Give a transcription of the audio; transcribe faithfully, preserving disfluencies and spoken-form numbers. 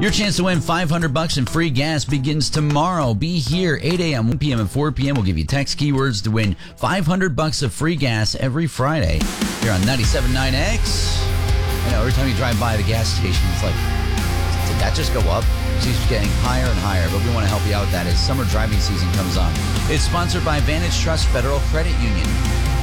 Your chance to win five hundred bucks in free gas begins tomorrow. Be here eight a.m., one p.m., and four p.m. We'll give you text keywords to win five hundred bucks of free gas every Friday here on ninety-seven point nine X. You know, every time you drive by the gas station, it's like, did that just go up? It keeps getting higher and higher, but we want to help you out with that as summer driving season comes on. It's sponsored by Vantage Trust Federal Credit Union.